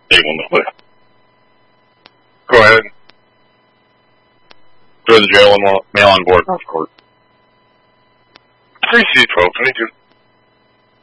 Aimlessly. Go ahead. Go to the jail and mail on board. Of course. 3C12, 22.